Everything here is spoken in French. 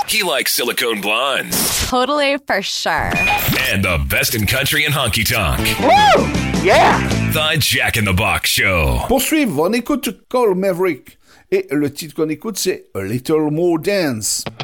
He likes silicone blondes. Totally for sure. And the best in country and honky tonk. Woo! Yeah! The Jack in the Box Show. Pour suivre, on écoute Cole Maverick. Et le titre qu'on écoute, c'est A Little More Dance.